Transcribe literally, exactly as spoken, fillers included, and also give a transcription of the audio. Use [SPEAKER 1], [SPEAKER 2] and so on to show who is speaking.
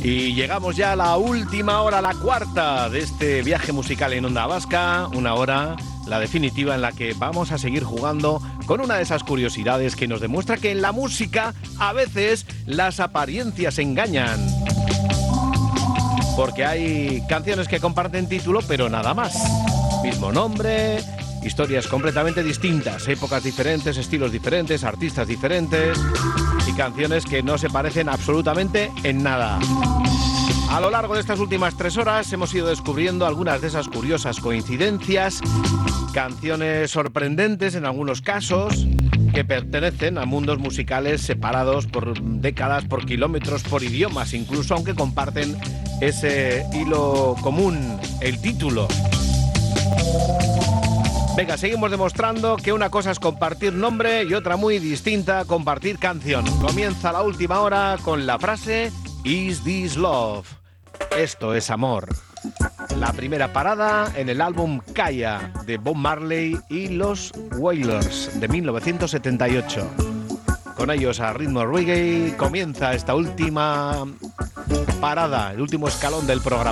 [SPEAKER 1] Y llegamos ya a la última hora, la cuarta de este viaje musical en Onda Vasca, una hora, la definitiva, en la que vamos a seguir jugando con una de esas curiosidades que nos demuestra que en la música a veces las apariencias engañan. Porque hay canciones que comparten título, pero nada más. Mismo nombre, historias completamente distintas, épocas diferentes, estilos diferentes, artistas diferentes y canciones que no se parecen absolutamente en nada. A lo largo de estas últimas tres horas hemos ido descubriendo algunas de esas curiosas coincidencias, canciones sorprendentes en algunos casos, que pertenecen a mundos musicales separados por décadas, por kilómetros, por idiomas incluso, aunque comparten ese hilo común, el título. Venga, seguimos demostrando que una cosa es compartir nombre y otra muy distinta, compartir canción. Comienza la última hora con la frase "Is this love?". Esto es amor. La primera parada en el álbum Kaya de Bob Marley y los Wailers de mil novecientos setenta y ocho. Con ellos a ritmo reggae comienza esta última parada, el último escalón del programa.